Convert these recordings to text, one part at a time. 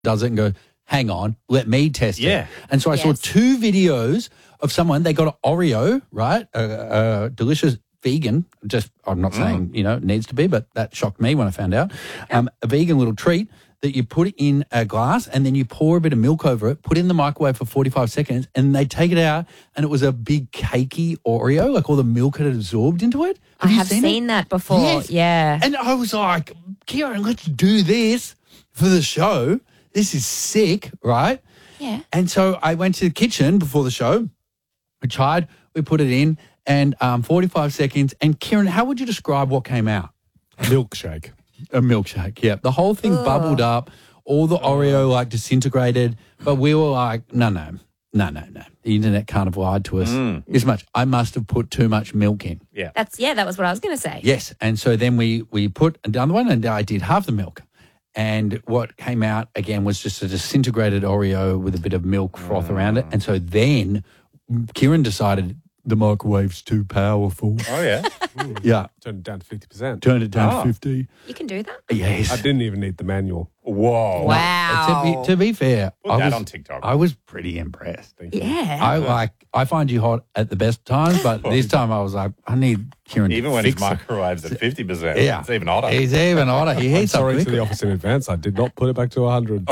does it and go, hang on, let me test Yeah. it. And so I saw 2 videos of someone, they got an Oreo, right? A delicious vegan, I'm not saying, it needs to be, but that shocked me when I found out. A vegan little treat that you put in a glass and then you pour a bit of milk over it, put it in the microwave for 45 seconds, and they take it out and it was a big cakey Oreo, like all the milk had absorbed into it. I have seen that before. Yes. Yeah. And I was like, Kieran, let's do this for the show. This is sick, right? Yeah. And so I went to the kitchen before the show. We tried, we put it in, and 45 seconds. And Kieran, how would you describe what came out? Milkshake. A milkshake, yeah. The whole thing bubbled up, all the Oreo disintegrated, but we were like, no. The internet can't have lied to us as much. I must have put too much milk in. Yeah. That was what I was going to say. Yes, and so then we put another one, and I did half the milk. And what came out, again, was just a disintegrated Oreo with a bit of milk froth around it. And so then Kieran decided the microwave's too powerful. Oh, yeah? Yeah. Turned it down to 50%. Turned it down to 50. You can do that? Yes. I didn't even need the manual. Whoa. Wow. To be fair, Put that on TikTok. I was pretty impressed. Yeah. I find you hot at the best times, but this time I was like, I need Kieran Even to when his fix it. microwave's at 50%. Yeah. It's even hotter. He's even hotter. He heats up Sorry to quickly. the office in advance. I did not put it back to 100.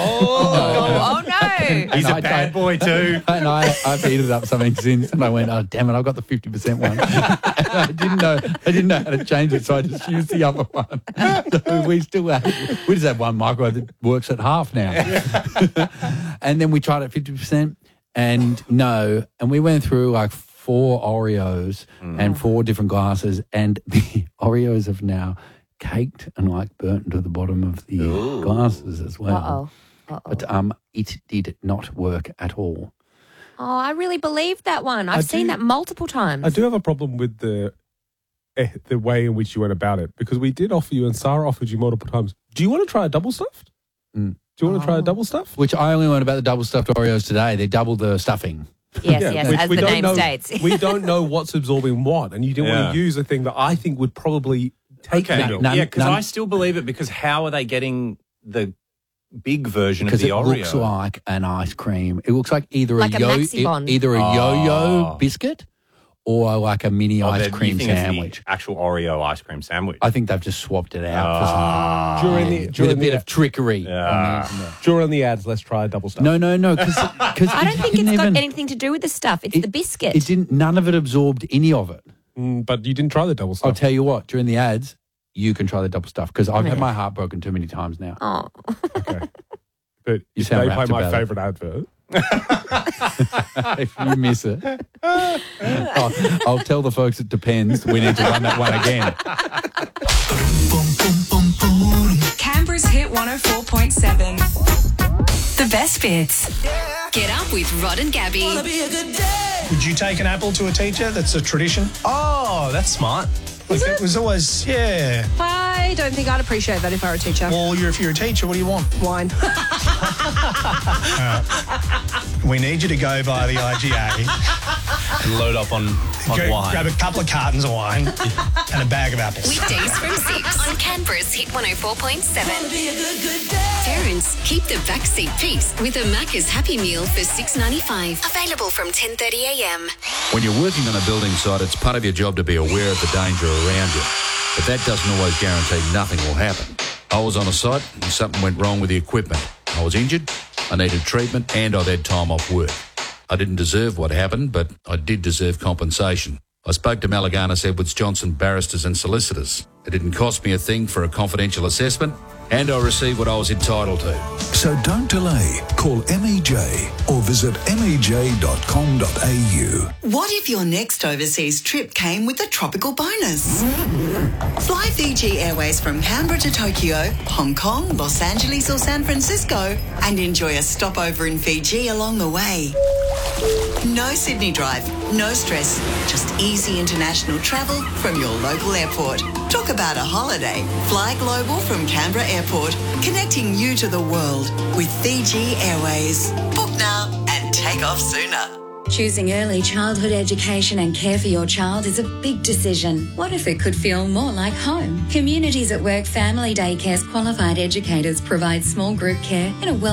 Oh, no. He's And a bad boy too. And I've heated up something since, and I went, oh damn it, I've got the 50% one. I didn't know how to change it, so I just used the other one. So we just have one microwave that works at half now. And then we tried it at 50%, and we went through like 4 Oreos and 4 different glasses, and the Oreos have now caked and burnt into the bottom of the glasses as well. But it did not work at all. Oh, I really believed that one. I've seen that multiple times. I do have a problem with the way in which you went about it, because we did offer you, and Sarah offered you multiple times. Do you want to try a double stuffed? Do you want to try a double stuffed? Which I only learned about the double stuffed Oreos today. They double the stuffing. Yes, which as we the don't name know, states. We don't know what's absorbing what, and you didn't want to use a thing that I think would probably take Okay. the None- Yeah, because none- I still believe it, because how are they getting the big version of Because the it Oreo? looks like an ice cream. It looks like either Like a a Maxibon. yo-yo biscuit or like a mini Oh, ice you cream think it's the sandwich. actual Oreo ice cream sandwich. I think they've just swapped it out for during something. With a bit of trickery. during the ads. Let's try a double stuffed. No, because I don't think it's got anything to do with the stuff. It's the biscuit. It didn't. None of it absorbed any of it. But you didn't try the double I'll stuffed. tell you what. During the ads, you can try the double stuff because I've had my heart broken too many times now. Oh. Okay. But You if sound they play rapt my about it. favourite advert. If you miss it, I'll tell the folks it depends. We need to run that one again. Canberra's Hit 104.7. The best bits. Get up with Rod and Gabby. Would you take an apple to a teacher? That's a tradition. Oh, that's smart. Like it was always, yeah. I don't think I'd appreciate that if I were a teacher. Well, if you're a teacher, what do you want? Wine. We need you to go by the IGA And load up on wine. grab a couple of cartons of wine and a bag of apples. Weekdays from 6 on Canberra's Hit 104.7. Parents, keep the backseat peace with a Macca's Happy Meal for $6.95. Available from 10:30am. When you're working on a building site, it's part of your job to be aware of the danger around you. But that doesn't always guarantee nothing will happen. I was on a site and something went wrong with the equipment. I was injured, I needed treatment, and I'd had time off work. I didn't deserve what happened, but I did deserve compensation. I spoke to Malaganas Edwards Johnson barristers and solicitors. It didn't cost me a thing for a confidential assessment, and I received what I was entitled to. So don't delay. Call MEJ or visit mej.com.au. What if your next overseas trip came with a tropical bonus? Fly Fiji Airways from Canberra to Tokyo, Hong Kong, Los Angeles or San Francisco and enjoy a stopover in Fiji along the way. No Sydney drive, no stress, just easy international travel from your local airport. Talk about a holiday. Fly global from Canberra Airport, connecting you to the world with Fiji Airways. Book now and take off sooner. Choosing early childhood education and care for your child is a big decision. What if it could feel more like home? Communities at Work Family Daycare's qualified educators provide small group care in a